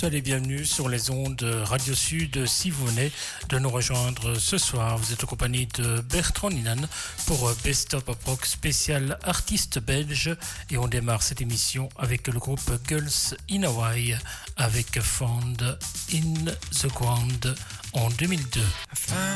soyez les bienvenus sur les ondes Radio Sud. Si vous venez de nous rejoindre ce soir, vous êtes en compagnie de Bertrand Ninan pour Best of Pop Rock spécial artiste belge. Et on démarre cette émission avec le groupe Girls in Hawaii avec Found in the Ground en 2002.